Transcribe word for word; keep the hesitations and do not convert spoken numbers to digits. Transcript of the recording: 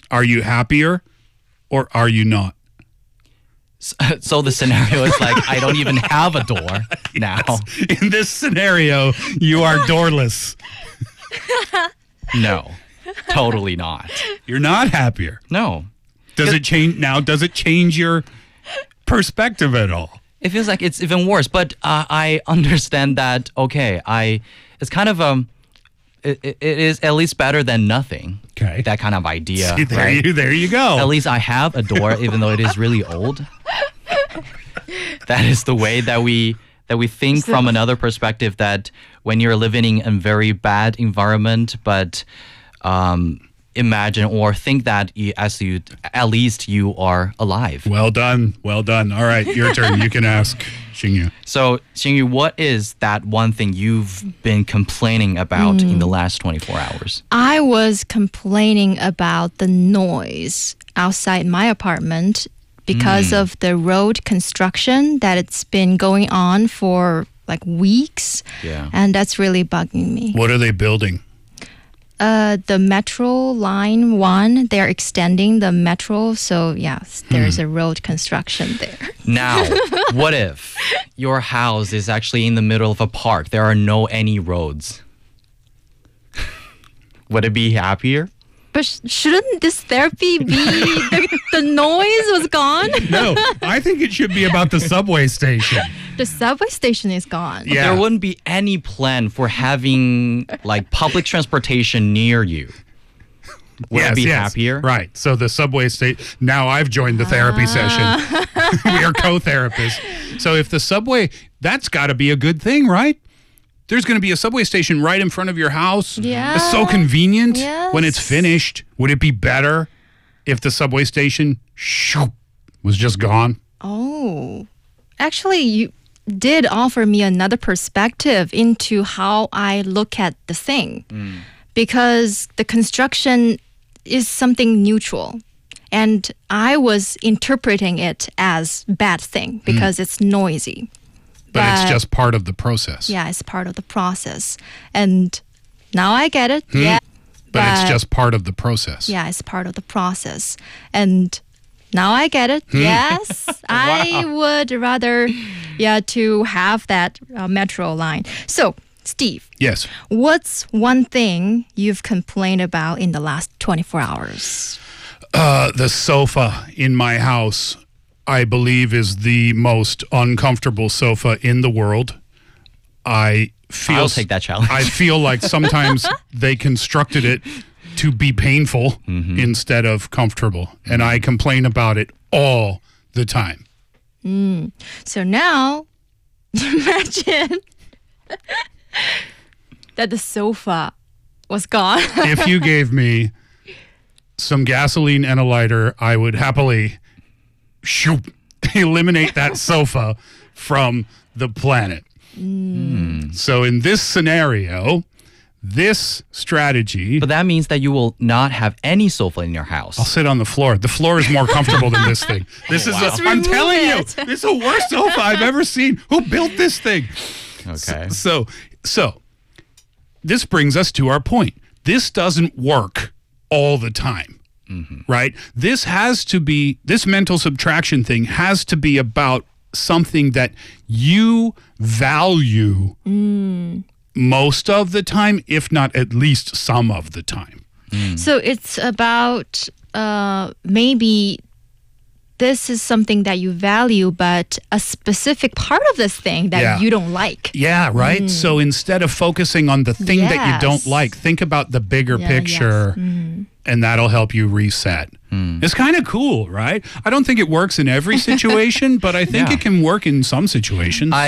Are you happier or are you not? So the scenario is like, I don't even have a door now. Yes. In this scenario, you are doorless. No, totally not. You're not happier. No. Does it change now? Does it change your perspective at all? It feels like it's even worse, but uh, I understand that, okay, I it's kind of um it, it is at least better than nothing. Okay. That kind of idea. See, there right? you there you go. At least I have a door, even though it is really old. That is the way that we that we think So- from another perspective, that when you're living in a very bad environment, but um, imagine or think that you, as you at least you are alive. Well done. Well done. All right, your turn. You can ask Xingyu. So, Xingyu, what is that one thing you've been complaining about in the last twenty-four hours? I was complaining about the noise outside my apartment because of the road construction that it's been going on for like weeks. Yeah. And that's really bugging me. What are they building? Uh, the metro line one, they're extending the metro. So, yes, there's a road construction there. Now, what if your house is actually in the middle of a park? There are no any roads. Would it be happier? But sh- shouldn't this therapy be the, the noise was gone? No, I think it should be about the subway station. The subway station is gone. Yeah. There wouldn't be any plan for having like public transportation near you. Would Yes, it be yes. happier? Right. So the subway state. Now I've joined the therapy session. We are co-therapists. So if the subway, that's got to be a good thing, right? There's going to be a subway station right in front of your house. Yeah. It's so convenient Yes. when it's finished. Would it be better if the subway station shoo, was just gone? Oh, actually, you did offer me another perspective into how I look at the thing. Because the construction is something neutral. And I was interpreting it as bad thing because it's noisy. But, it's But- just part of the process. Yeah, it's part of the process. And now I get it. Yeah. But it's just part of the process. Yeah, it's part of the process. And now I get it. Yes, I would rather, yeah, to have that uh, metro line. So, Steve, Yes. what's one thing you've complained about in the last twenty-four hours? Uh, the sofa in my house, I believe, is the most uncomfortable sofa in the world. I feel I'll take that challenge. I feel like sometimes they constructed it to be painful instead of comfortable, and I complain about it all the time. So now, imagine that the sofa was gone. If you gave me some gasoline and a lighter, I would happily shoop, eliminate that sofa from the planet. So in this scenario, this strategy, But that means that you will not have any sofa in your house. I'll sit on the floor. The floor is more comfortable than this thing. This is, wow. a, I'm remove telling you, it. this is the worst sofa I've ever seen. Who built this thing? Okay. So, so this brings us to our point. This doesn't work all the time, right? This has to be, this mental subtraction thing has to be about something that you value most of the time, if not at least some of the time. So it's about uh, maybe this is something that you value, but a specific part of this thing that Yeah. you don't like. Yeah, right? So instead of focusing on the thing that you don't Yes. like, think about the bigger Yeah, picture, and that'll help you reset. It's kind of cool, right? I don't think it works in every situation, but I think Yeah. it can work in some situations. I